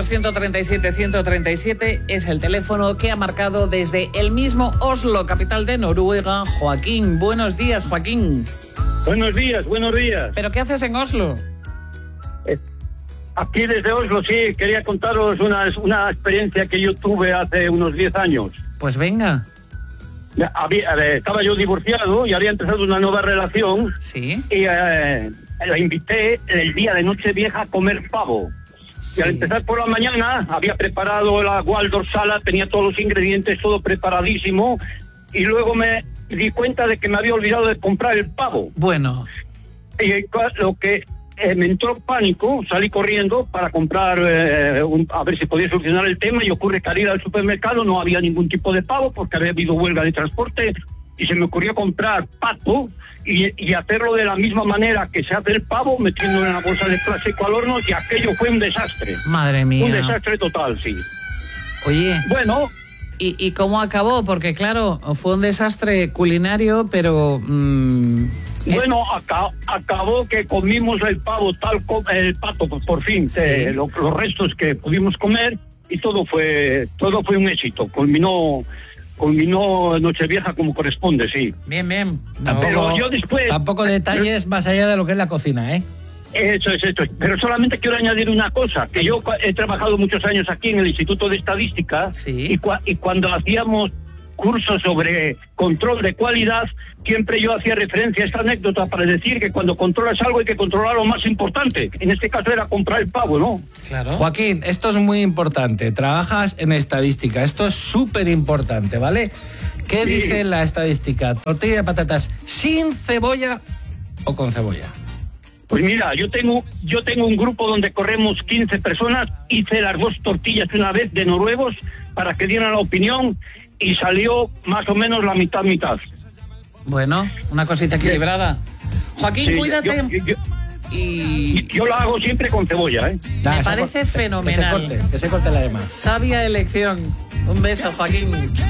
902-137-137 es el teléfono que ha marcado desde el mismo Oslo, capital de Noruega, Joaquín. Buenos días, Joaquín. Buenos días, buenos días. ¿Pero qué haces en Oslo? Aquí desde Oslo, sí, quería contaros una experiencia que yo tuve hace unos 10 años. Pues venga. Estaba yo divorciado y había empezado una nueva relación. Sí. Y la invité el día de Nochevieja a comer pavo. Sí. Y al empezar por la mañana, había preparado la Waldorf Salad, tenía todos los ingredientes, todo preparadísimo. Y luego me di cuenta de que me había olvidado de comprar el pavo. Bueno. Y lo que me entró pánico, salí corriendo para comprar, a ver si podía solucionar el tema, y ocurre que al ir al supermercado no había ningún tipo de pavo porque había habido huelga de transporte, y se me ocurrió comprar pato y hacerlo de la misma manera que se hace el pavo, metiéndolo en una bolsa de plástico al horno, y aquello fue un desastre. Madre mía. Un desastre total, sí. Oye. Bueno. ¿Y cómo acabó? Porque claro, fue un desastre culinario, pero... Bueno, acabó que comimos el pavo el pato, por fin, sí. Los restos que pudimos comer, y todo fue un éxito. Culminó Nochevieja como corresponde, sí. Bien. No. Pero yo después... Tampoco detalles más allá de lo que es la cocina, ¿eh? Eso es esto. Pero solamente quiero añadir una cosa, que yo he trabajado muchos años aquí en el Instituto de Estadística, sí. y cuando hacíamos cursos sobre control de calidad, siempre yo hacía referencia a esta anécdota para decir que cuando controlas algo hay que controlar lo más importante. En este caso era comprar el pavo, ¿no? Claro. Joaquín, esto es muy importante. Trabajas en estadística. Esto es súper importante, ¿vale? ¿Qué dice la estadística? ¿Tortilla de patatas sin cebolla o con cebolla? Pues mira, yo tengo un grupo donde corremos 15 personas. Hice las 2 tortillas una vez de noruegos para que dieran la opinión, y salió más o menos la mitad. Bueno, una cosita equilibrada. Joaquín, sí, cuídate. Yo lo hago siempre con cebolla, ¿eh? Me parece fenomenal. Que se corte la demás. Sabia elección. Un beso, Joaquín.